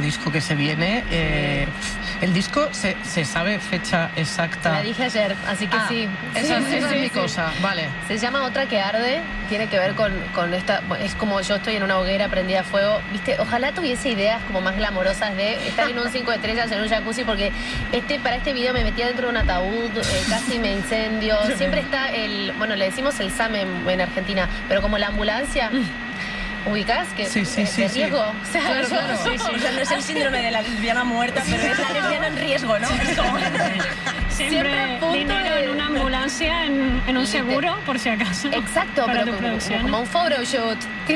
disco que se viene. El disco se sabe fecha exacta. La dije ayer, así que sí. Esa es mi cosa, vale. Se llama Otra que arde, tiene que ver con esta... Es como yo estoy en una hoguera prendida a fuego, ¿viste? Ojalá tuviese ideas como más glamorosas de estar en un 5 estrellas, en un jacuzzi, porque para este video me metía dentro de un ataúd, casi me incendio. Siempre está bueno, le decimos el SAM en Argentina, pero como la ambulancia... ¿Ubicás? Que sí, de riesgo. Sí. O sea, claro. O sea, no es el síndrome de la lesbiana muerta, pero es la lesbiana en riesgo, ¿no? Es como... Siempre dinero en una ambulancia, en un seguro, por si acaso. Exacto, para pero tu producción. como un photoshoot.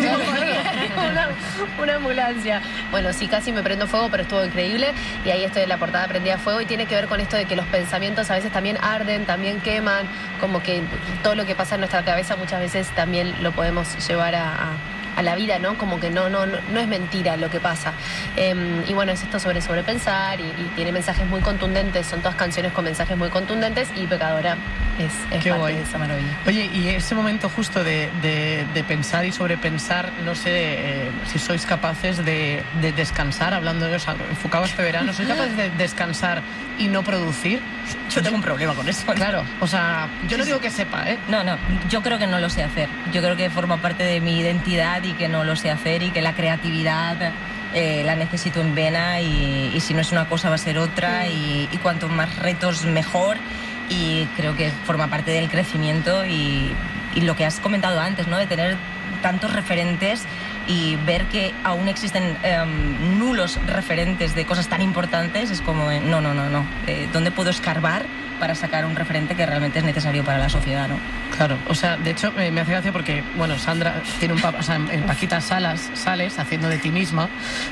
Una ambulancia. Bueno, sí, casi me prendo fuego, pero estuvo increíble. Y ahí estoy en la portada prendida a fuego. Y tiene que ver con esto de que los pensamientos a veces también arden, también queman. Como que todo lo que pasa en nuestra cabeza muchas veces también lo podemos llevar a la vida, ¿no? Como que no es mentira lo que pasa. Y bueno, es esto sobre sobrepensar y tiene mensajes muy contundentes, son todas canciones con mensajes muy contundentes y Pecadora es Qué parte guay. de esa maravilla. Oye, y ese momento justo de pensar y sobrepensar, no sé si sois capaces de descansar, hablando de eso, enfocado este verano, ¿sois capaces de descansar y no producir? Yo tengo un problema con eso. Claro, o sea, yo no digo que sepa, ¿eh? No, yo creo que no lo sé hacer. Yo creo que forma parte de mi identidad y que no lo sé hacer y que la creatividad la necesito en vena y si no es una cosa va a ser otra y cuanto más retos mejor y creo que forma parte del crecimiento y lo que has comentado antes, ¿no? De tener tantos referentes y ver que aún existen nulos referentes de cosas tan importantes es como, no. ¿Dónde puedo escarbar para sacar un referente que realmente es necesario para la sociedad, ¿no? Claro, o sea, de hecho me hace gracia porque, bueno, Sandra tiene un papá, o sea, en Paquita sales haciendo de ti misma.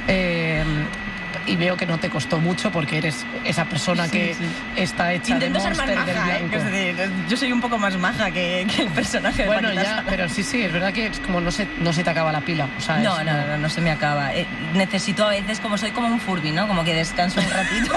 Y veo que no te costó mucho porque eres esa persona que está hecha Intento de ser más Monster del maja, blanco. es decir, yo soy un poco más maja que el personaje de Bueno, Paquita ya, Salas. pero sí, es verdad que es como no se te acaba la pila. O sea, No se me acaba. Necesito a veces, soy como un Furby, ¿no? Como que descanso un ratito.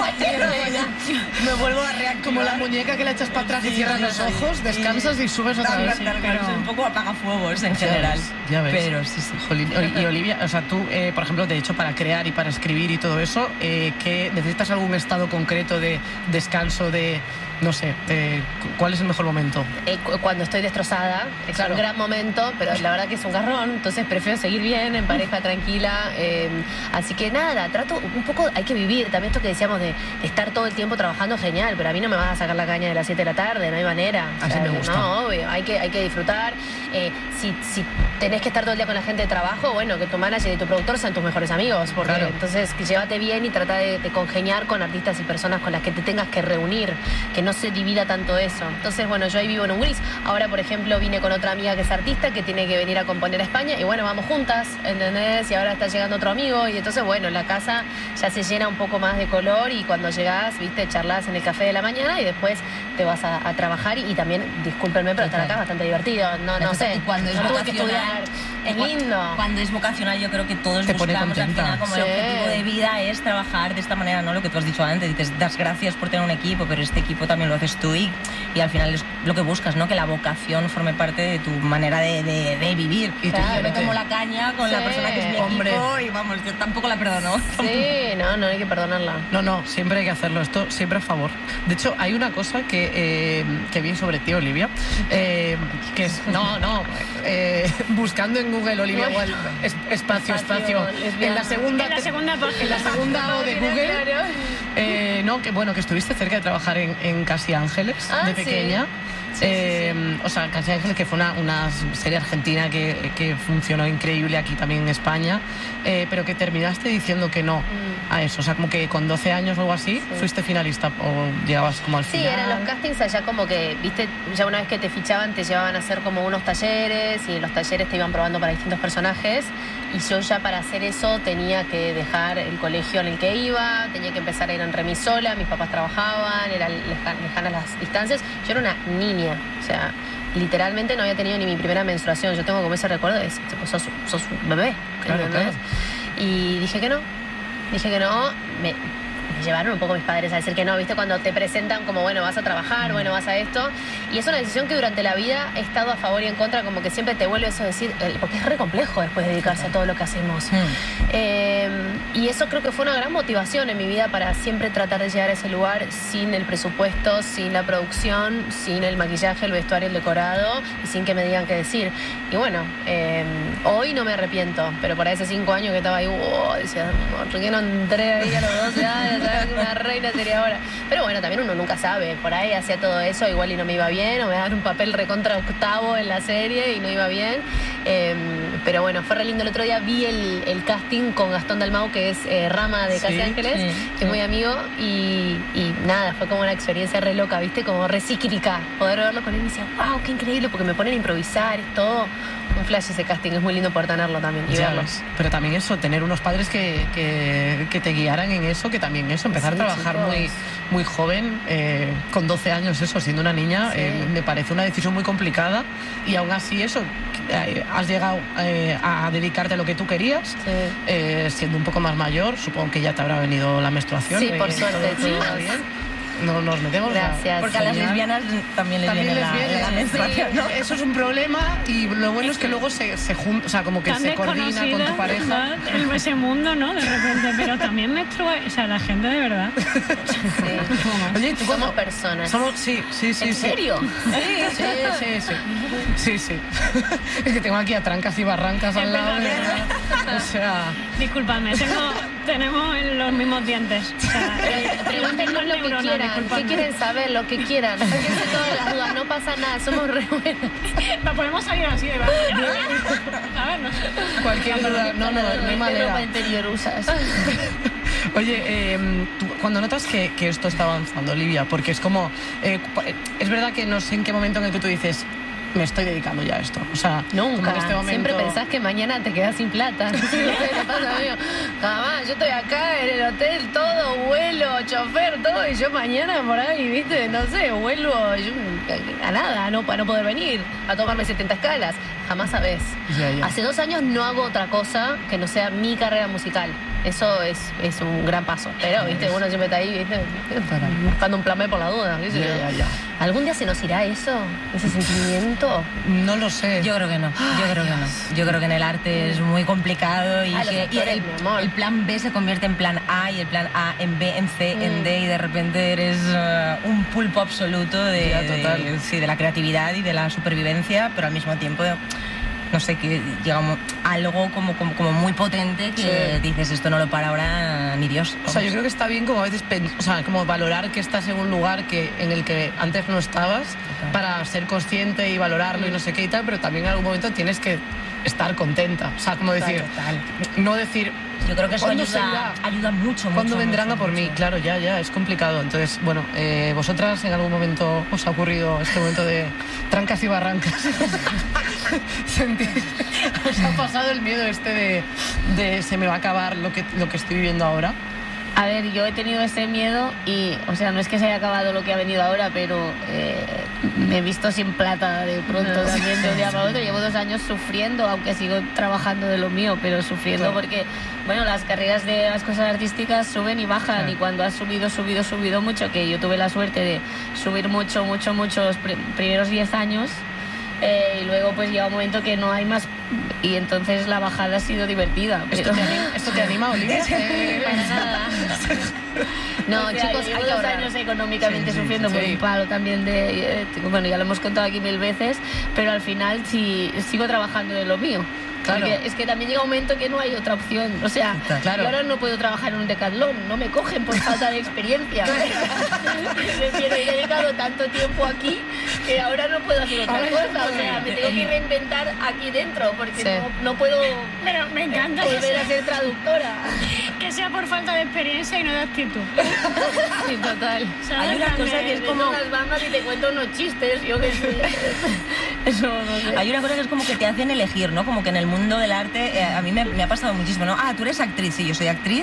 Me vuelvo a reactivar. como la muñeca que la echas para atrás y cierras los ojos, descansas y subes otra vez. Pero soy un poco apagafuegos en general. Ya ves. Pero sí. Jolín. Y Olivia, o sea, tú, por ejemplo, de hecho, para crear y para escribir y todo eso, ¿qué necesitas algún estado concreto de descanso, de, no sé, cuál es el mejor momento? Cuando estoy destrozada, es Claro. un gran momento, pero la verdad que es un garrón, entonces prefiero seguir bien, en pareja, tranquila. Así que nada, trato un poco, hay que vivir. También esto que decíamos de estar todo el tiempo trabajando, genial, pero a mí no me vas a sacar la caña de las 7 de la tarde, no hay manera. Así me gusta. No, obvio, hay que disfrutar. Si tenés que estar todo el día con la gente de trabajo, bueno, que tu manager y tu productor sean tus mejores amigos, porque Claro. entonces que llévate bien y trata de congeniar con artistas y personas con las que te tengas que reunir, que no se divida tanto eso. Entonces, bueno, yo ahí vivo en un gris. Ahora, por ejemplo, vine con otra amiga que es artista, que tiene que venir a componer a España, y bueno, vamos juntas, ¿entendés? Y ahora está llegando otro amigo, y entonces, bueno, la casa ya se llena un poco más de color, y cuando llegás, viste, charlas en el café de la mañana, y después te vas a trabajar, y también, discúlpenme, pero estar acá es bastante divertido. No sé, Y cuando es no tuve que vocacional, estudiar. Es lindo. Cuando es vocacional, yo creo que todos Te pone buscamos al contenta. final como Sí. el objetivo de vida es trabajar de esta manera, ¿no? Lo que tú has dicho antes, dices, das gracias por tener un equipo, pero este equipo también lo haces tú y al final es lo que buscas, ¿no? Que la vocación forme parte de tu manera de vivir. Y Claro. yo me tomo la caña con la Sí. persona que es mi Hombre. equipo y vamos, yo tampoco la perdono. Sí, no hay que perdonarla. No, siempre hay que hacerlo. Esto siempre a favor. De hecho, hay una cosa que vi sobre ti, Olivia, que es... buscando en Google, Olivia, igual, espacio. En la segunda O de Google, que estuviste cerca de trabajar en Casi Ángeles, de sí. pequeña. O sea, Casi Ángeles, que fue una serie argentina que funcionó increíble aquí también en España, pero que terminaste diciendo que no a eso. O sea, como que con 12 años o algo así, fuiste finalista o llegabas como al Sí, final. eran los castings allá como que, viste, ya una vez que te fichaban te llevaban a hacer como unos talleres y en los talleres te iban probando para distintos personajes y yo ya para hacer eso tenía que dejar el colegio en el que iba, tenía que empezar a ir en remis sola, mis papás trabajaban, eran lejanas las distancias, yo era una niña, o sea, literalmente no había tenido ni mi primera menstruación, yo tengo como ese recuerdo de sos un bebé, Claro, ¿entendés? claro. Y dije que no, me llevaron un poco mis padres a decir que no, ¿viste? Cuando te presentan como, bueno, vas a trabajar, bueno, vas a esto. Y es una decisión que durante la vida he estado a favor y en contra, como que siempre te vuelve eso a decir, porque es re complejo después dedicarse a todo lo que hacemos. Y eso creo que fue una gran motivación en mi vida para siempre tratar de llegar a ese lugar sin el presupuesto, sin la producción, sin el maquillaje, el vestuario, el decorado y sin que me digan qué decir. Y bueno, hoy no me arrepiento, pero por esos 5 años que estaba ahí, decía, ¿por qué no entré ahí a los 12 años? ¿Sabes? Una reina sería ahora. Pero bueno, también uno nunca sabe, por ahí hacía todo eso, igual y no me iba bien, o me daban un papel recontra octavo en la serie y no iba bien. Pero bueno, fue re lindo. El otro día vi el casting con Gastón Dalmau, que es Rama de Casi Ángeles, que es muy amigo, y nada, fue como una experiencia re loca, ¿viste? Como re psíquica, poder verlo con él y decía, wow, qué increíble, porque me ponen a improvisar, es todo un flash ese casting, es muy lindo poder tenerlo también y verlos. Pero también eso, tener unos padres que te guiaran en eso, que también eso, empezar a trabajar muy joven, con 12 años eso, siendo una niña, me parece una decisión muy complicada y aún así eso, has llegado a dedicarte a lo que tú querías, siendo un poco más mayor, supongo que ya te habrá venido la menstruación. Sí, por suerte, sí. No nos metemos. Gracias. Porque a las lesbianas también les viene la menstruación, ¿no? Eso es un problema y lo bueno es que luego se junta, o sea, como que se coordina con tu pareja. Ese mundo, ¿no? De repente, pero también menstrua, o sea, la gente de verdad. Oye, ¿tú somos personas. Sí. ¿En serio? Sí. Es que tengo aquí a trancas y barrancas al lado. O sea... Discúlpame, tenemos los mismos dientes. O sea, pregúntenos lo que quieran. ¿Qué quieren saber? Lo que quieran. Sáquense todas las dudas. No pasa nada. Somos re buenas. Podemos salir así de verdad. A ver, no sé. Cualquier duda. No hay manera. ¿Qué ropa interior usas? Oye, tú, cuando notas que esto está avanzando, Olivia, porque es como... es verdad que no sé en qué momento en el que tú dices... me estoy dedicando ya a esto. O sea, nunca. En este momento... Siempre pensás que mañana te quedás sin plata. No sé qué pasa, amigo. Jamás. Yo estoy acá en el hotel, todo, vuelo, chofer, todo, y yo mañana por ahí, ¿viste? No sé, vuelvo a nada, a no poder venir, a tomarme 70 escalas. Jamás sabés. Ya. Hace 2 años no hago otra cosa que no sea mi carrera musical. Eso es un gran paso. Pero, ¿viste? Uno siempre está ahí, ¿viste? Buscando un plan B por la duda. ¿Viste? Ya. ¿Algún día se nos irá eso? ¿Ese sentimiento? No lo sé. Yo creo que no. Yo creo que en el arte es muy complicado y el plan B se convierte en plan A y el plan A en B, en C, en D y de repente eres un pulpo absoluto de la creatividad y de la supervivencia, pero al mismo tiempo... no sé, que llega algo como muy potente que dices, esto no lo para ahora ni Dios. O sea, yo creo que está bien como a veces, como valorar que estás en un lugar en el que antes no estabas, para ser consciente y valorarlo y no sé qué y tal, pero también en algún momento tienes que estar contenta. O sea, como decir, no decir... Yo creo que eso ayuda mucho. ¿Cuándo vendrán a por mí? Claro, ya, es complicado. Entonces, bueno, ¿vosotras en algún momento os ha ocurrido este momento de trancas y barrancas? ¿Os ha pasado el miedo este de se me va a acabar lo que estoy viviendo ahora? A ver, yo he tenido ese miedo y, o sea, no es que se haya acabado lo que ha venido ahora, pero me he visto sin plata de pronto también de un día para otro. Llevo 2 años sufriendo, aunque sigo trabajando de lo mío, pero sufriendo porque, bueno, las carreras de las cosas artísticas suben y bajan y cuando has subido mucho, que yo tuve la suerte de subir mucho los primeros 10 años, y luego pues llega un momento que no hay más y entonces la bajada ha sido divertida. ¿Esto te anima, Olivia? Para nada. No, o sea, chicos, llevo hay que 2 ahorrar. años económicamente sufriendo por un palo también de... bueno, ya lo hemos contado aquí 1000 veces, pero al final sí sigo trabajando de lo mío. Claro. Porque es que también llega un momento que no hay otra opción. O sea, yo ahora no puedo trabajar en un Decathlon, no me cogen por falta de experiencia. He dedicado tanto tiempo aquí que ahora no puedo hacer otra cosa. O sea, me tengo que reinventar aquí dentro porque no puedo. Pero me encanta volver a ser traductora. Que sea por falta de experiencia y no de actitud. Sí, total. Hay una cosa que es como unas bandas y te cuento unos chistes, yo que sé. Eso no sé. Hay una cosa que es como que te hacen elegir, ¿no? Como que en el mundo del arte, a mí me ha pasado muchísimo, ¿no? Tú eres actriz, sí, yo soy actriz.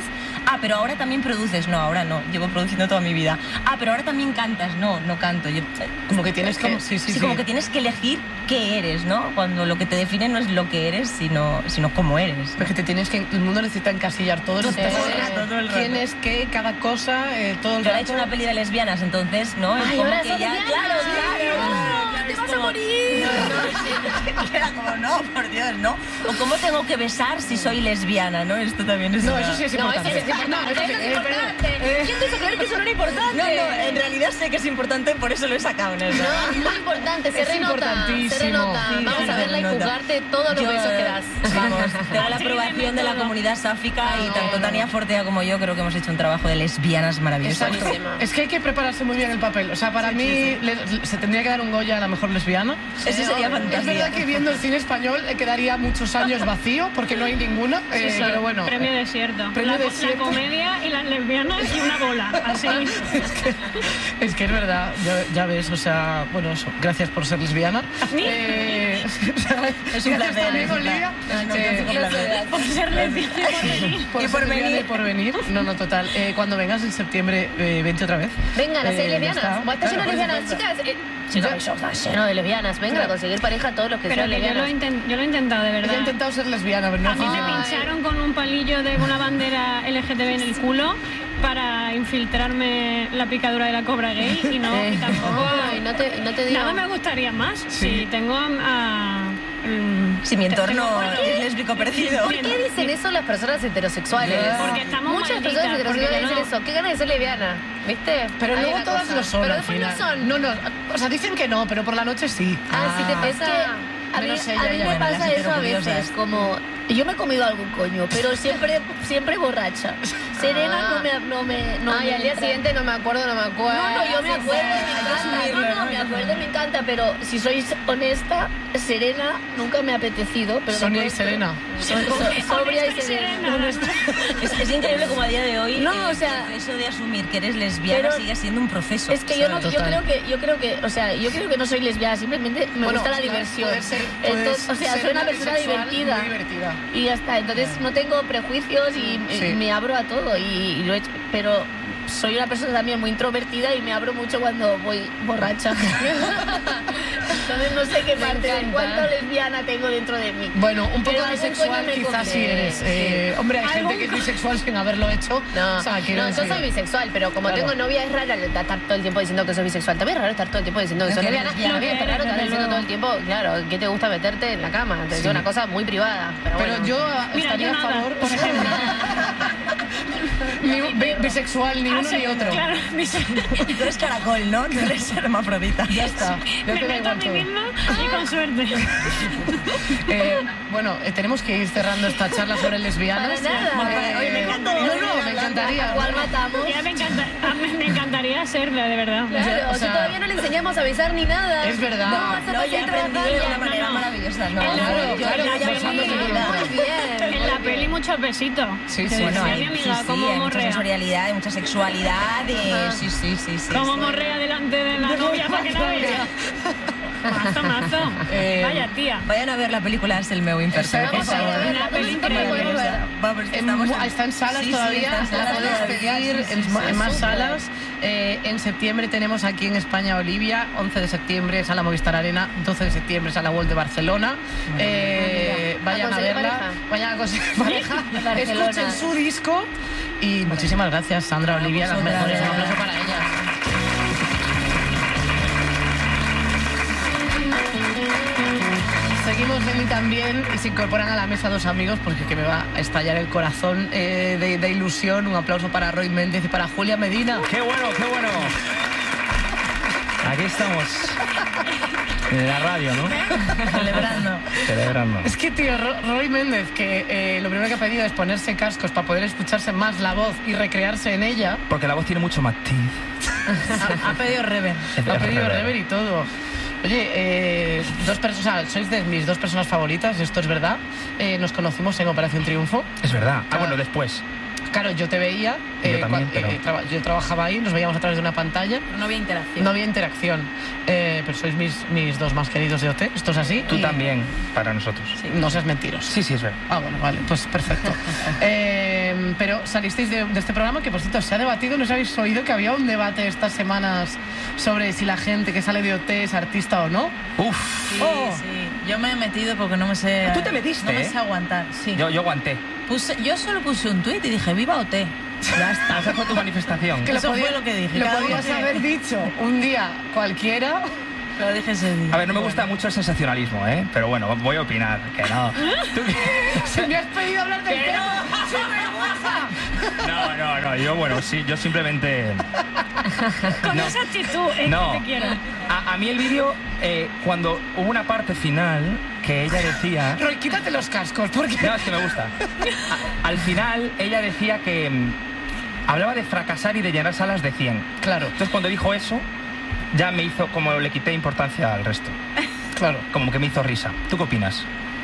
pero ahora también produces. No, ahora no, llevo produciendo toda mi vida. Pero ahora también cantas. No canto. Como que tienes que... Sí, como que tienes que elegir qué eres, ¿no? Cuando lo que te define no es lo que eres, sino cómo eres. Porque el mundo necesita encasillar todo el rato. Tienes que, cada cosa, todo el rato. Yo he hecho una peli de lesbianas, entonces, ¿no? Ay, ahora que son ya, lesbianas. Claro. ¡Te vas a morir! Era como, no, por Dios, ¿no? O cómo tengo que besar si soy lesbiana, ¿no? Esto también es... No, eso sí es importante. Eso es importante. ¿Quién te hizo creer que eso no era importante? No, en realidad sé que es importante, por eso lo he sacado, ¿no? No, muy importante, se renota. Sí, vamos a verla y juzgarte todos los besos que das. Vamos, tengo la aprobación de la comunidad sáfica y tanto Tania Fortea como yo creo que hemos hecho un trabajo de lesbianas maravilloso. Es que hay que prepararse muy bien el papel. O sea, para mí se tendría que dar un Goya a la mejor lesbiana. Ese sería fantástico. Es verdad que viendo el cine español quedaría muchos años vacío porque no hay ninguna. Pero bueno. Premio desierto. Desierto. La comedia y las lesbianas y una bola. Así. Es que es verdad. Ya ves, o sea, bueno, eso. Gracias por ser lesbiana. Es un placer. También, Olivia. Por ser lesbiana y por venir. No, total. Cuando vengas en septiembre, vente otra vez. Venga, las lesbianas. Está lleno de lesbianas, chicas. Está lleno de lesbianas. Venga, a conseguir pareja a todos los que sean lesbianas. Yo lo he intentado, de verdad. He intentado ser lesbiana, pero no a mí me pincharon con un palillo de una bandera LGTB en el culo para infiltrarme la picadura de la cobra gay y tampoco... Y no te digo... Nada me gustaría más. Si tengo si mi entorno es lésbico perdido. ¿Por qué dicen eso las personas heterosexuales? Porque estamos muchas personas heterosexuales dicen eso. ¿Qué ganas de ser lesbiana? ¿Viste? Pero luego todas lo son. Pero al después final. no son. No. O sea, dicen que no, pero por la noche sí. Si te pesa... A mí me pasa eso a veces, como... Yo me he comido algún coño, pero siempre borracha. Serena no me... Ay, al día siguiente no me acuerdo. No, yo me acuerdo, me acuerdo, me encanta, pero si sois honesta, Serena nunca me ha apetecido. Pero Sonia y Serena. Sobria y Serena. Es increíble como a día de hoy o sea, el proceso de asumir que eres lesbiana sigue siendo un proceso. Es que yo creo que no soy lesbiana, simplemente me gusta la diversión. Soy una persona divertida. Muy divertida. Y ya está, entonces no tengo prejuicios y me abro a todo y lo he hecho, pero soy una persona también muy introvertida y me abro mucho cuando voy borracha. Entonces no sé qué parte de cuánto lesbiana tengo dentro de mí. Bueno, un poco bisexual quizás sí eres. Hombre, hay gente que es bisexual sin haberlo hecho. No, yo soy bisexual, pero como tengo novia es raro estar todo el tiempo diciendo que soy bisexual. También es raro estar todo el tiempo diciendo que soy lesbiana. También es raro estar diciendo todo el tiempo, claro, ¿qué te gusta meterte en la cama? Es una cosa muy privada. Pero yo estaría a favor, por ejemplo. Bisexual, ni uno ni otro. Claro, y tú eres caracol, ¿no? Tú eres hermafrodita. Ya está. Me meto a mí misma y con suerte. Bueno, tenemos que ir cerrando esta charla sobre lesbianas. Oye, me encantaría. Me encantaría. ¿Cuál matamos? Ya me encantaría serla, de verdad. Claro, si todavía no le enseñamos a besar ni nada. Es verdad. No, ya he aprendido de una manera maravillosa. En la peli muchos besitos. Sí. Bueno, mi amiga, como hay mucha morrea. sensorialidad, hay mucha sexualidad y sí. Como morrea delante de la novia para que la vea. Mazo. Vaya tía. Vayan a ver la película Es el meu imperfecto. La peli increíble. Está en salas todavía. La puedes pedir en más salas. En septiembre tenemos aquí en España Olivia. 11 de septiembre Sala Movistar Arena. 12 de septiembre Sala World de Barcelona. Vayan a verla. Vayan a conseguir pareja. Escuchen su disco. Y muchísimas gracias, Sandra, Olivia, las mejores. Un aplauso para ellas. Seguimos Beni también y se incorporan a la mesa dos amigos porque que me va a estallar el corazón de ilusión. Un aplauso para Roy Méndez y para Julia Medina. ¡Qué bueno! Aquí estamos. En la radio, ¿no? Celebrando. Es que, tío, Roy Méndez, que lo primero que ha pedido es ponerse cascos para poder escucharse más la voz y recrearse en ella. Porque la voz tiene mucho matiz. Ha pedido reverb. Ha pedido reverb y todo. Oye, sois de mis dos personas favoritas, esto es verdad. Nos conocimos en Operación Triunfo. Es verdad. Bueno, después. Claro, yo te veía, yo también, yo trabajaba ahí, nos veíamos a través de una pantalla. No había interacción. Pero sois mis dos más queridos de OT, esto es así. Tú también, para nosotros. Sí. No seas mentiroso. Sí, es verdad. Bueno, vale, pues perfecto. Pero salisteis de este programa que, por cierto, se ha debatido, ¿no os habéis oído que había un debate estas semanas sobre si la gente que sale de OT es artista o no? Uf. Sí, sí. Yo me he metido porque no me sé... ¿Tú te metiste? No me sé aguantar, sí. Yo aguanté. Yo solo puse un tuit y dije, ¡viva OT! Ya está. Esa fue tu manifestación. Que Eso fue lo que dije. Lo Cada uno podías tiene- haber dicho un día cualquiera. Lo dije ese día. A ver, no me gusta mucho el sensacionalismo, ¿eh? Pero bueno, voy a opinar, que no. Si me has pedido hablar del tema, ¡sin vergüenza! No, yo simplemente... Con No. esa actitud, No. que te quiero. A mí el vídeo, cuando hubo una parte final que ella decía... Roy, quítate los cascos, porque... No, es que me gusta. Al final, ella decía que... hablaba de fracasar y de llenar salas de 100. Claro, Entonces, cuando dijo eso, ya me hizo... como le quité importancia al resto. claro. Como que me hizo risa. ¿Tú qué opinas?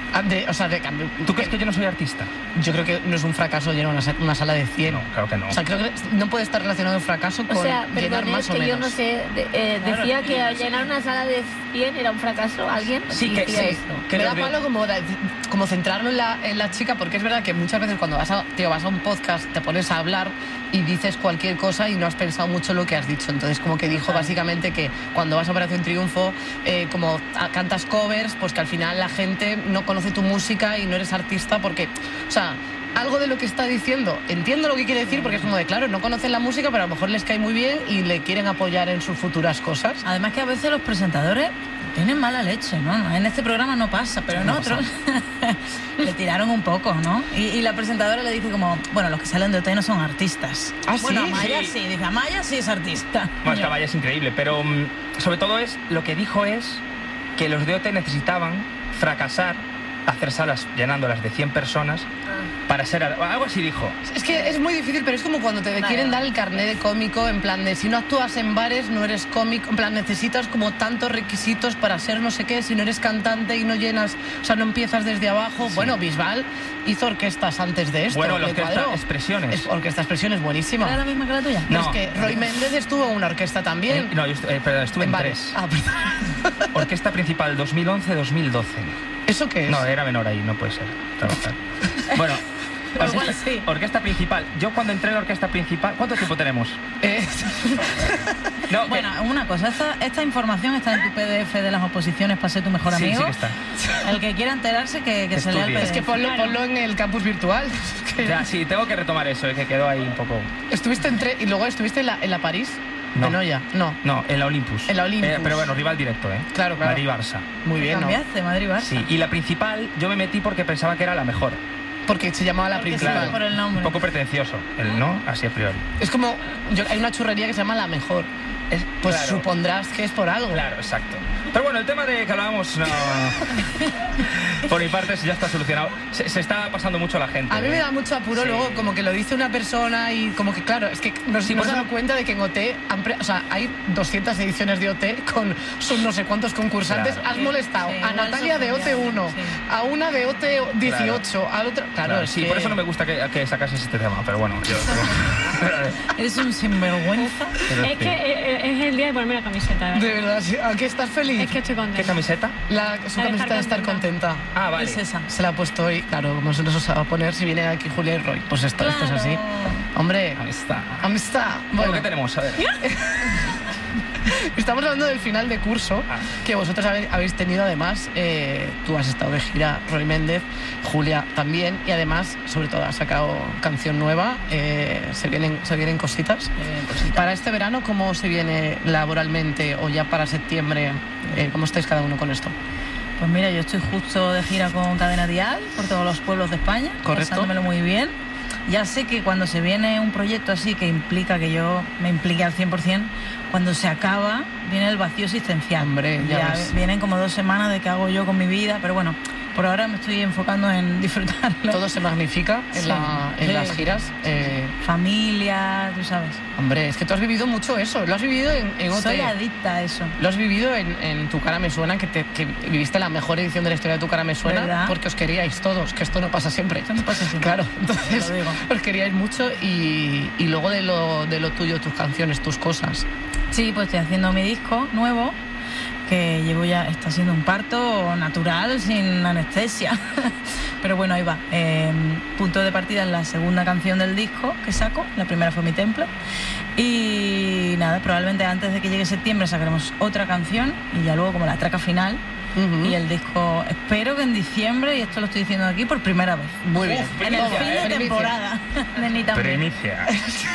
¿Tú crees que yo no soy artista? Yo creo que no es un fracaso llenar una sala de 100. No, claro que no. O sea, creo que no puede estar relacionado el fracaso con O sea, llenar perdón, más es o que menos. yo no sé, decía que llenar una sala de 100 era un fracaso, ¿alguien? Sí, que decía sí. esto. Que me da Creo que- palo como centrarlo en la chica, porque es verdad que muchas veces cuando vas a un podcast te pones a hablar y dices cualquier cosa y no has pensado mucho lo que has dicho. Entonces como que dijo básicamente que cuando vas a Operación Triunfo, cantas covers, pues que al final la gente no conoce tu música y no eres artista porque, o sea, algo de lo que está diciendo, entiendo lo que quiere decir porque es como de, claro, no conocen la música, pero a lo mejor les cae muy bien y le quieren apoyar en sus futuras cosas. Además que a veces los presentadores tienen mala leche, ¿no? En este programa no pasa, pero en otros le tiraron un poco, ¿no? Y la presentadora le dice como, bueno, los que salen de OT no son artistas. ¿Ah, Bueno, sí? Amaya Sí. sí, dice, Amaya sí es artista. Bueno, es que Amaya es increíble, pero sobre todo lo que dijo es que los de OT necesitaban fracasar, hacer salas llenándolas de 100 personas para ser... algo así dijo. Es que es muy difícil, pero es como cuando te quieren dar el carnet de cómico, en plan de si no actúas en bares no eres cómico, en plan necesitas como tantos requisitos para ser no sé qué, si no eres cantante y no llenas, o sea, no empiezas desde abajo. Sí. Bueno, Bisbal hizo orquestas antes de esto. Bueno, la le orquesta cuadró. Expresiones. Orquesta Expresiones, buenísima. ¿Era la misma que la tuya? No. Es que Roy Méndez estuvo en una orquesta también. No, perdón, estuve en bares. 3. Ah, perdón. Orquesta principal 2011-2012. ¿Eso qué es? No, era menor ahí, no puede ser trabajar. Bueno, Igual sí. orquesta principal. Yo cuando entré en la orquesta principal... ¿Cuánto tiempo tenemos? No, Bueno, una cosa, esta información está en tu PDF de las oposiciones para ser tu mejor sí, amigo. sí que está. El que quiera enterarse que se lea el Estudie. PDF. Es que ponlo en el campus virtual. Es que Ya, sí, tengo que retomar eso, que quedó ahí un poco... estuviste y luego estuviste en la París. No. ¿En Noya? No. No, en la Olympus. En la Olympus. Pero bueno, rival directo, ¿eh? Claro, claro. Madrid-Barça. Muy bien, ¿no? Cambiaste, Madrid-Barça. Sí, y la principal yo me metí porque pensaba que era la mejor. Porque se llamaba la Porque principal. sí, por el nombre. Un poco pretencioso, ¿no? Así a priori. Es como, hay una churrería que se llama La Mejor. Pues claro. supondrás que es por algo. Claro, exacto. Pero bueno, el tema de que hablábamos, no... por mi parte ya está solucionado. Se está pasando mucho a la gente. A mí me da mucho apuro Sí. luego como que lo dice una persona y como que claro, es que nos Sí, hemos por dado eso- cuenta de que en OT, o sea, hay 200 ediciones de OT con sus no sé cuántos concursantes. Claro. Has molestado Sí, a igual Natalia de son OT1, sí. a una de OT18, al otro... Claro, es sí, que- por eso no me gusta que sacases este tema, pero bueno, yo... Eres un sinvergüenza. pero Es sí. que es el día de ponerme la camiseta, ¿verdad? De verdad, sí. ¿A qué estás feliz? Es que estoy ¿Qué contenta. camiseta? Su La de camiseta estar de estar contenta. Ah, vale. Es esa. Se la ha puesto hoy, claro, como se nos va a poner si viene aquí Julia y Roy. Pues esto es así. Claro. Hombre, Ahí está. amistad. Bueno, Bueno, ¿qué tenemos? A ver. estamos hablando del final de curso Ah. que vosotros habéis tenido además. Tú has estado de gira, Roy Méndez, Julia también, y además, sobre todo, has sacado canción nueva. Se vienen cositas. Para este verano, ¿cómo se viene laboralmente o ya para septiembre? ¿Cómo estáis cada uno con esto? Pues mira, yo estoy justo de gira con Cadena Dial por todos los pueblos de España, Correcto. pasándomelo muy bien. Ya sé que cuando se viene un proyecto así que implica que yo me implique al 100%, cuando se acaba viene el vacío existencial. Hombre, ya ves. vienen como 2 semanas de qué hago yo con mi vida, pero bueno, por ahora me estoy enfocando en disfrutarlo. Todo se magnifica en, Sí. en Sí. las giras. Familia, tú sabes. Hombre, es que tú has vivido mucho eso. Lo has vivido en OT. Soy adicta a eso. Lo has vivido en Tu Cara Me Suena, que viviste la mejor edición de la historia de Tu Cara Me Suena, ¿Verdad? porque os queríais todos, que esto no pasa siempre. Esto no pasa siempre. Claro, entonces Te lo digo. os queríais mucho y luego de lo tuyo, tus canciones, tus cosas. Sí, pues estoy haciendo mi disco nuevo, que está siendo un parto natural, sin anestesia. Pero bueno, ahí va. Punto de partida es la segunda canción del disco que saco. La primera fue Mi Templo. Y nada, probablemente antes de que llegue septiembre sacaremos otra canción y ya luego como la traca final. Y el disco, espero que en diciembre, y esto lo estoy diciendo aquí por primera vez. Muy bien. En el fin de temporada. De ni tan bien. Primicia.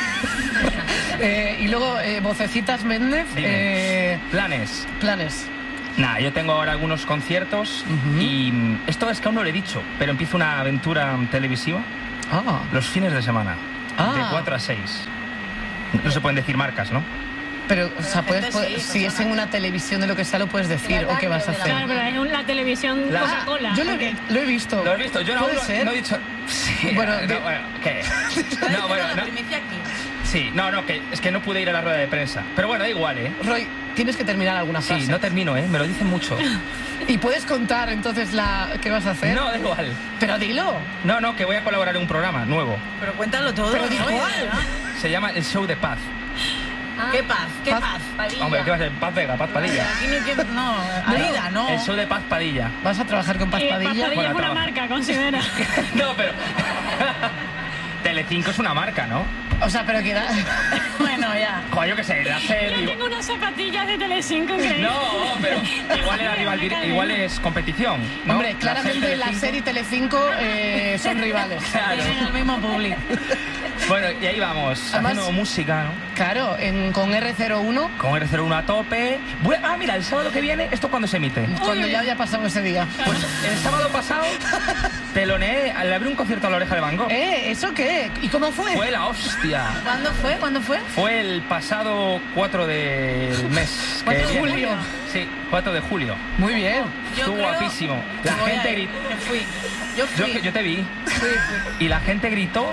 Y luego, Vocecitas Méndez. Planes. Nada, yo tengo ahora algunos conciertos y esto es que aún no lo he dicho, pero empiezo una aventura televisiva los fines de semana, de 4 a 6. No se pueden decir marcas, ¿no? Pero, o sea, si es en una televisión de lo que sea, lo puedes decir o qué vas a hacer. Claro, pero es la televisión Coca-Cola. Yo lo he visto. ¿Lo has visto? Yo ¿Puede ser? no he dicho... Sí, Bueno, ¿qué? No, bueno, no. Sí, no, que es que no pude ir a la rueda de prensa. Pero bueno, da igual, ¿eh? Roy, tienes que terminar alguna frase. Sí, no termino, ¿eh? Me lo dicen mucho. ¿Y puedes contar entonces qué vas a hacer? No, da igual. Pero dilo. No, que voy a colaborar en un programa nuevo. Pero cuéntalo todo. Pero di cuál. Se llama El Show de Paz. ¿Qué paz? Padilla. Hombre, ¿qué va a ser? Paz Vega, Paz Padilla. Aquí no hay que... No, Aida, no. El Show de Paz Padilla. ¿Vas a trabajar con Paz Padilla? Paz Padilla es una marca, considera. No, pero... Telecinco es una marca, ¿no? O sea, pero que da... Bueno, ya. Joder, yo qué sé, la serie... Yo tengo unas zapatillas de Telecinco increíbles. No, pero igual era igual es competición, ¿no? Hombre, claramente la serie y Telecinco son rivales. Claro. Tienen el mismo público. Bueno, y ahí vamos, Además, haciendo música, ¿no? Claro, con R01. Con R01 a tope. Mira, el sábado que viene, ¿esto cuándo se emite? Cuando ya haya pasado ese día. Pues el sábado pasado teloneé, le abrí un concierto a La Oreja de Van Gogh. ¿Eso qué? ¿Y cómo fue? Fue la hostia. ¿Cuándo fue? Fue el pasado 4 del mes. 4 de julio. Sí, 4 de julio. Muy bien. Estuvo guapísimo. La gente gritó. Yo te vi. Y la gente gritó.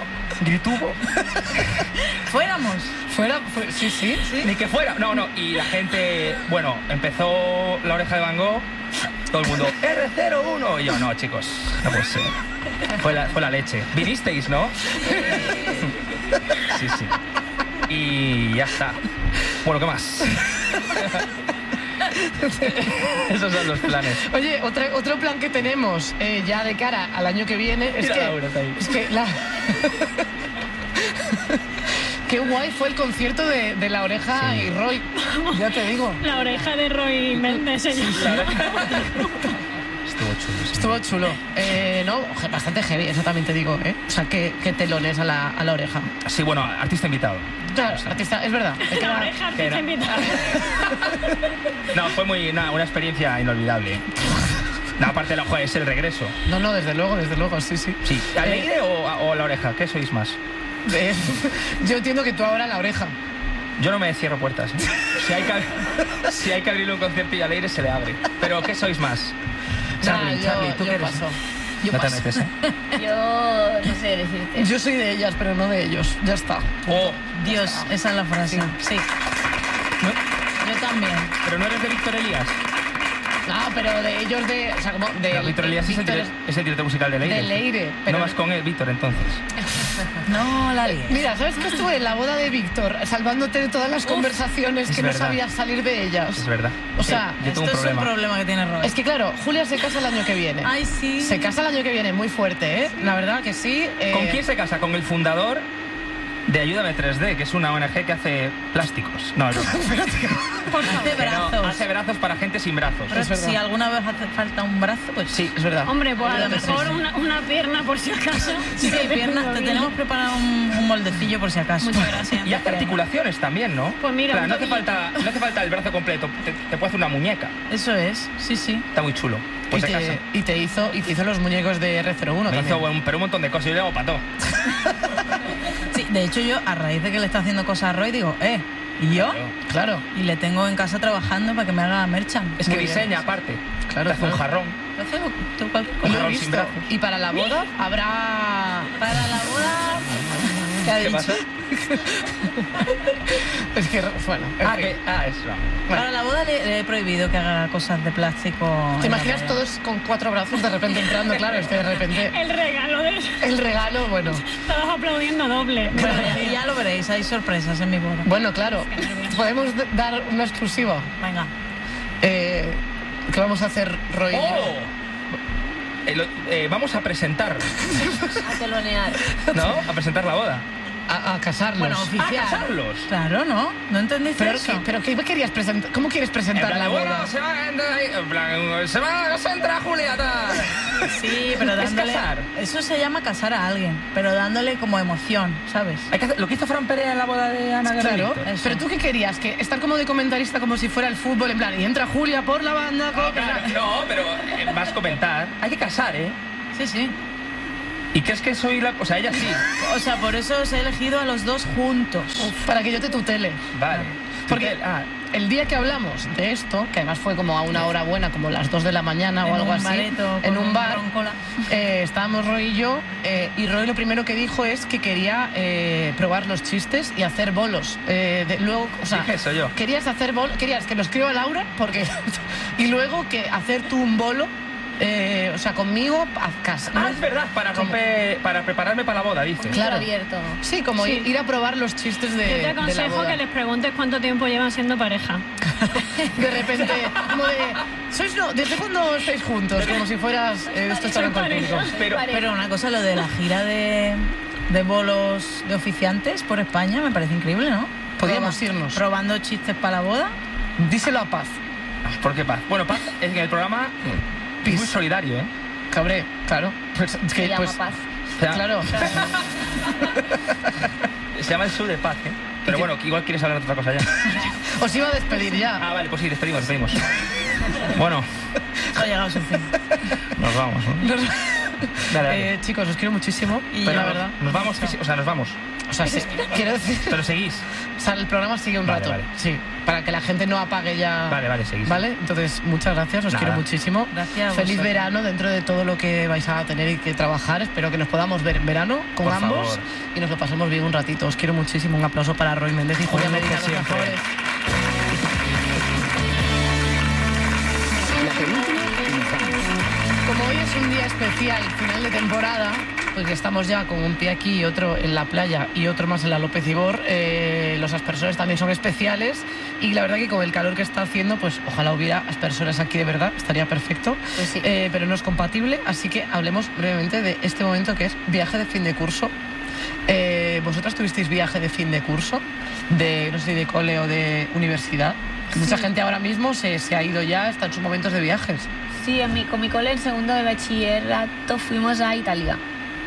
Fuéramos. Sí. Ni que fuera. No. Y la gente, bueno, empezó La Oreja de Van Gogh. Todo el mundo, R01. Y yo, no, chicos, no puede ser. Fue la leche. Vinisteis, ¿no? Sí. Y ya está. Bueno, ¿qué más? Esos son los planes. Oye, otro plan que tenemos ya de cara al año que viene es que qué guay fue el concierto de La Oreja y Roy. Ya te digo. La Oreja de Roy Méndez se llama. Estuvo chulo. No, bastante heavy, eso también te digo, ¿eh? O sea, que telones a la Oreja. Sí, bueno, artista invitado. Claro, artista, es verdad. La Oreja, artista invitado. No, fue una experiencia inolvidable. No, aparte, es el regreso. No, desde luego, sí. Sí. ¿Aleire o La Oreja? ¿Qué sois más? Yo entiendo que tú ahora La Oreja. Yo no me cierro puertas, ¿eh? Si hay que abrirle un concierto y Aleire se le abre. Pero ¿qué sois más? Charlie, ¿tú qué eres? Paso. No te metes, ¿eh? Yo no sé decirte. Yo soy de ellas, pero no de ellos. Ya está. Oh, Dios, esa es la frase. Sí. ¿no? Yo también. Pero no eres de Víctor Elías. No, pero de ellos o sea, como de... No, Víctor Elías es el director musical de Leire. De Leire. Pero no vas con él, Víctor, entonces. No, la líes. Mira, ¿sabes que estuve en la boda de Víctor salvándote de todas las conversaciones que no sabías salir de ellas? Es verdad. O sea, yo tengo esto es un problema que tiene Roy. Es que claro, Julia se casa el año que viene. Ay, sí. Se casa el año que viene, muy fuerte, ¿eh? La verdad que sí. ¿Con quién se casa? Con el fundador de Ayúdame 3D, que es una ONG que hace plásticos. No, no. Hace brazos. Hace brazos para gente sin brazos. Pero si alguna vez hace falta un brazo, pues sí, es verdad. Hombre, pues a lo mejor una pierna por si acaso. Sí, piernas. Te tenemos preparado un moldecillo por si acaso. Muchas gracias. Y hace articulaciones también, ¿no? Pues mira, claro, no hace falta el brazo completo. Te puede hacer una muñeca. Eso es, sí. Está muy chulo. Pues y te hizo los muñecos de R01 Me hizo un montón de cosas. Yo le hago para todo. Sí, de hecho yo, a raíz de que le está haciendo cosas a Roy, digo, ¿y yo? Claro. Y le tengo en casa trabajando para que me haga merchan. Es que diseña aparte. Claro, te hace un jarrón. Un jarrón sin brazos. Y para la boda habrá... Para la boda... ¿Qué pasa? Es que, bueno... eso. Para la boda le he prohibido que haga cosas de plástico. ¿Te imaginas todos con 4 brazos de repente entrando? Claro, es que de repente... El regalo, bueno. Todos aplaudiendo doble. Bueno, ya lo veréis, hay sorpresas en mi boda. Bueno, claro. Podemos dar una exclusiva. Venga. ¿Qué vamos a hacer, Roy? Vamos a presentar. A telonear. ¿No? A presentar la boda. A casarlos. Bueno, oficial. ¿A casarlos? Claro, ¿no? ¿No entendiste eso? ¿Pero qué querías presentar? ¿Cómo quieres presentar la boda? Bueno, se va a entrar Julia, tal. Sí, pero dándole... Es casar. Eso se llama casar a alguien, pero dándole como emoción, ¿sabes? Lo que hizo Fran Perea en la boda de Ana Guerrero. Claro, pero ¿tú qué querías? ¿Que estar como de comentarista como si fuera el fútbol, en plan, y entra Julia por la banda? No, pero vas a comentar. Hay que casar, ¿eh? Sí, sí. ¿Y crees que soy la...? O sea, ella sí. O sea, por eso os he elegido a los dos juntos. Para que yo te tutele. Vale. Porque el día que hablamos de esto, que además fue como a una hora buena, como las 2 de la mañana o algo así, en un bar, estábamos Roy y yo, y Roy lo primero que dijo es que quería probar los chistes y hacer bolos. Luego, o sea, dije eso yo. Querías hacer bolos, querías que lo escriba Laura, porque y luego que hacer tú un bolo. O sea, conmigo a casa. Es verdad, para prepararme para la boda, dice. Claro, abierto. Sí, como ir a probar los chistes de Yo te aconsejo que les preguntes cuánto tiempo llevan siendo pareja. De repente, como de... ¿Desde cuándo estáis juntos? Como si fueras esto está en público. Pero una cosa, lo de la gira de bolos de oficiantes por España me parece increíble, ¿no? Podríamos irnos. Probando chistes para la boda. Díselo a Paz. ¿Por qué Paz? Bueno, Paz es que el programa... Es muy solidario, ¿eh? Cabré, claro. Pues, es que, se llama Paz. Claro. Se llama el show de Paz, ¿eh? Pero bueno, que igual quieres hablar de otra cosa ya. Os iba a despedir ya. Vale, pues sí, despedimos. Bueno. Ha llegado su fin. Nos vamos, ¿no? Dale. Chicos, os quiero muchísimo. Y pero la verdad. Nos vamos, nos vamos. O sea, quiero decir... Pero seguís. O sea, el programa sigue un rato. Vale. Sí, para que la gente no apague ya... Vale, seguís. Vale, entonces, muchas gracias, os quiero muchísimo. Gracias. Feliz verano dentro de todo lo que vais a tener y que trabajar. Espero que nos podamos ver en verano con Por ambos. favor. Y nos lo pasemos bien un ratito. Os quiero muchísimo. Un aplauso para Roy Méndez y Julia Medina, los siempre. mejores. Como hoy es un día especial, final de temporada, pues estamos ya con un pie aquí y otro en la playa y otro más en la López Ibor, los aspersores también son especiales y la verdad que con el calor que está haciendo, pues ojalá hubiera aspersores aquí de verdad, estaría perfecto, Pues sí. pero no es compatible, así que hablemos brevemente de este momento que es viaje de fin de curso. ¿Vosotras tuvisteis viaje de fin de curso? No sé, de cole o de universidad. Mucha gente ahora mismo se ha ido ya, está en sus momentos de viajes. Sí, con mi cole en segundo de bachillerato fuimos a Italia.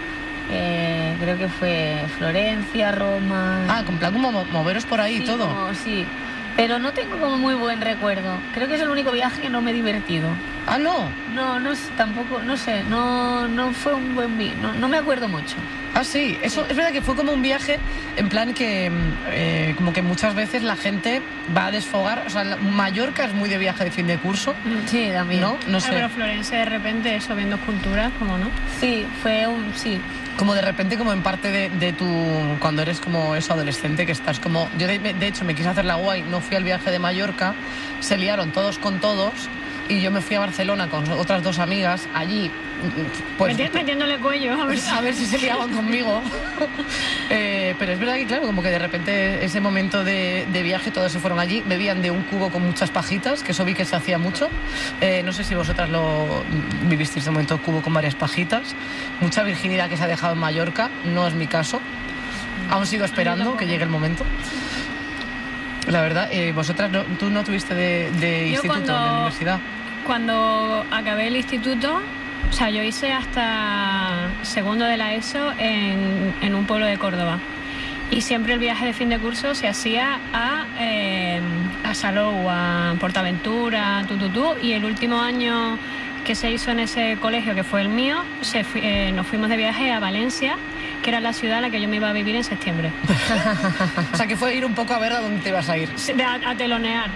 Creo que fue Florencia, Roma... Con plan como moveros por ahí y todo. Sí, pero no tengo como muy buen recuerdo. Creo que es el único viaje que no me he divertido. ¿No? No, tampoco, no sé, no fue un buen viaje, no me acuerdo mucho. Sí, eso es verdad que fue como un viaje en plan que como que muchas veces la gente va a desfogar, o sea, Mallorca es muy de viaje de fin de curso. Sí, también. No sé. Pero Florencia de repente eso, viendo esculturas, ¿cómo no? Sí, sí. Como de repente como en parte de tu, cuando eres como eso adolescente, que estás como, yo de hecho me quise hacer la guay, no fui al viaje de Mallorca, se liaron todos con todos. Y yo me fui a Barcelona con otras 2 amigas, allí pues metiéndole cuello, a ver si se liaban conmigo. Pero es verdad que claro, como que de repente ese momento de viaje todos se fueron allí, bebían de un cubo con muchas pajitas, que eso vi que se hacía mucho. No sé si vosotras lo vivisteis ese momento, cubo con varias pajitas. Mucha virginidad que se ha dejado en Mallorca, no es mi caso. Aún sigo esperando que llegue el momento. La verdad, vosotras, ¿tú no tuviste de instituto, de universidad? Cuando acabé el instituto, o sea, yo hice hasta segundo de la ESO en un pueblo de Córdoba. Y siempre el viaje de fin de curso se hacía a Salou, a Portaventura, y el último año que se hizo en ese colegio, que fue el mío, nos fuimos de viaje a Valencia, que era la ciudad a la que yo me iba a vivir en septiembre. O sea, que fue ir un poco a ver a dónde te ibas a ir. A telonear.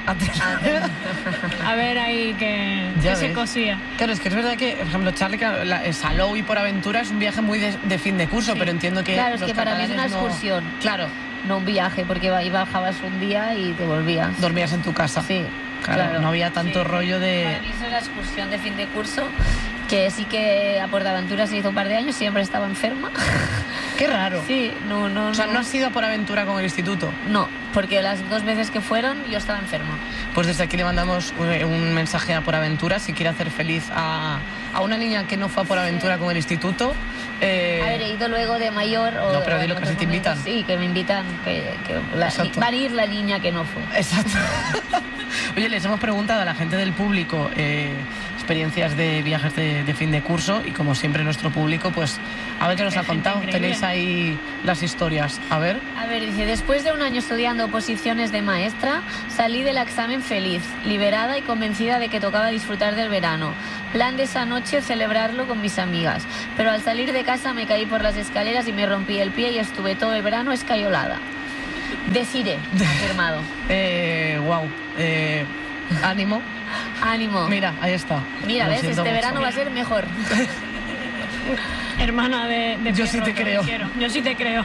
A ver ahí que se cosía. Claro, es que es verdad que, por ejemplo, Charlie, Salou y Por Aventura es un viaje muy de fin de curso, pero entiendo que... Claro, es que para mí es una excursión. Claro. No un viaje, porque bajabas un día y te volvías. Dormías en tu casa. Sí. Claro, no había tanto rollo de... Para mí es una excursión de fin de curso, que sí que a Portaventura se hizo un par de años, siempre estaba enferma. Qué raro. Sí, no. O sea, ¿no has ido por aventura con el instituto? No, porque las 2 veces que fueron yo estaba enferma. Pues desde aquí le mandamos un mensaje a Por Aventura, si quiere hacer feliz a una niña que no fue a Por Aventura con el instituto. A ver, he ido luego de mayor. No, pero dilo que si te invitan. Sí, que me invitan, va a ir la niña que no fue. Exacto. Oye, les hemos preguntado a la gente del público experiencias de viajes de fin de curso y como siempre nuestro público, pues a ver qué nos ha contado. Increíble. Tenéis ahí las historias. A ver, Dice, después de un año estudiando oposiciones de maestra, salí del examen feliz, liberada y convencida de que tocaba disfrutar del verano. Plan de esa noche celebrarlo con mis amigas. Pero al salir de casa me caí por las escaleras y me rompí el pie y estuve todo el verano escayolada. Desiré, afirmado. wow. Ánimo. Ánimo. Mira, ahí está. Mira, Lo ves, siento este mucho. verano va a ser mejor. Hermana de Yo sí te creo. Yo sí te creo.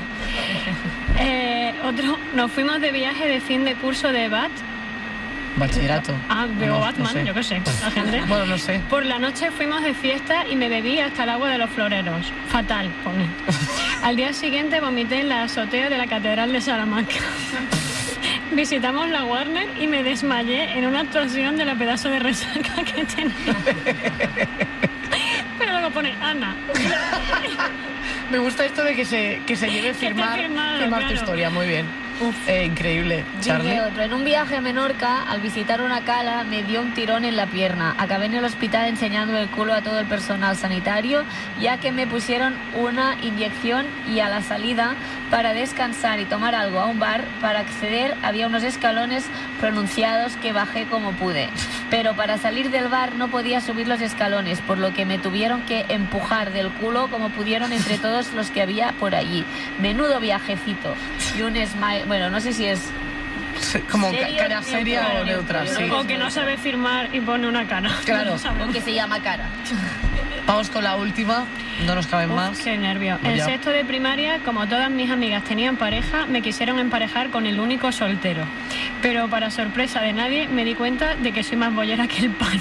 Nos fuimos de viaje de fin de curso de BAT. Bachillerato. Veo No, Batman, no sé. yo qué sé, la gente. Bueno, no sé. Por la noche fuimos de fiesta y me bebí hasta el agua de los floreros. Fatal, pone. Al día siguiente vomité en la azotea de la Catedral de Salamanca. Visitamos la Warner y me desmayé en una actuación de la pedazo de resaca que tenía. Pero luego pone Ana. Me gusta esto de que se lleve firmar tu claro. historia, muy bien. Increíble. Charlie. Dice otro, en un viaje a Menorca, al visitar una cala, me dio un tirón en la pierna. Acabé en el hospital enseñando el culo a todo el personal sanitario, ya que me pusieron una inyección y a la salida, para descansar y tomar algo a un bar, para acceder había unos escalones pronunciados que bajé como pude. Pero para salir del bar no podía subir los escalones, por lo que me tuvieron que empujar del culo como pudieron entre todos los que había por allí. Menudo viajecito. Y un smile, bueno, no sé si es Como serio, cara seria neutral, o neutra, neutral. sí. O que no sabe firmar y pone una cara. Claro. No sabemos. lo que se llama cara. Vamos con la última, no nos caben más. Qué nervio. Pues En ya. sexto de primaria, como todas mis amigas tenían pareja, me quisieron emparejar con el único soltero. Pero para sorpresa de nadie, me di cuenta de que soy más bollera que el pan.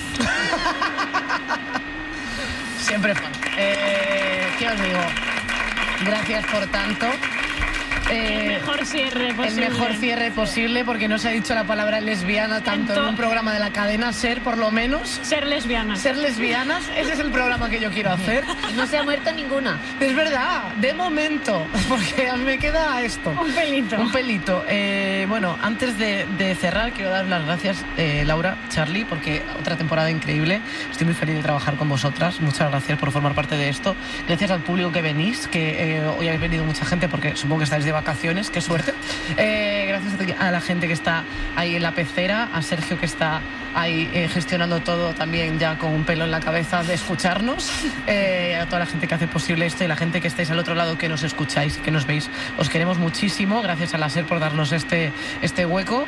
Siempre fan. ¿Qué os digo? Gracias por tanto. El mejor cierre posible. El mejor cierre posible, porque no se ha dicho la palabra lesbiana tanto en un programa de la cadena SER, por lo menos. Ser lesbiana. Ser lesbianas, ese es el programa que yo quiero hacer. No se ha muerto ninguna. Es verdad, de momento, porque me queda esto. Un pelito. Un pelito. Bueno, antes de cerrar, quiero dar las gracias, Laura, Charlie, porque otra temporada increíble. Estoy muy feliz de trabajar con vosotras. Muchas gracias por formar parte de esto. Gracias al público que venís, que hoy habéis venido mucha gente, porque supongo que estáis de vacaciones, qué suerte. Gracias a la gente que está ahí en la pecera, a Sergio que está ahí gestionando todo también ya con un pelo en la cabeza de escucharnos, a toda la gente que hace posible esto y la gente que estáis al otro lado que nos escucháis y que nos veis. Os queremos muchísimo, gracias a la SER por darnos este hueco.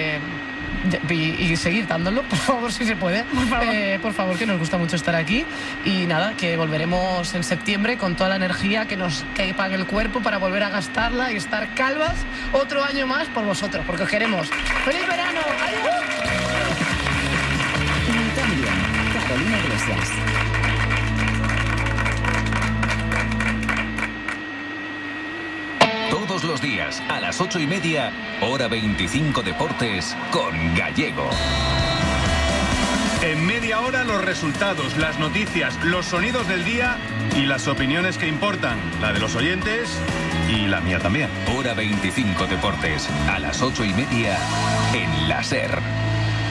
Y seguir dándolo, por favor, si se puede. Por favor, que nos gusta mucho estar aquí. Y nada, que volveremos en septiembre con toda la energía que nos quepa en el cuerpo para volver a gastarla y estar calvas otro año más por vosotros, porque os queremos. ¡Feliz verano! ¡Adiós! Carolina Iglesias. Todos los días, a las 8:30, hora 25 Deportes, con Gallego. En media hora los resultados, las noticias, los sonidos del día y las opiniones que importan, la de los oyentes y la mía también. Hora 25 Deportes, a las 8:30, en la SER.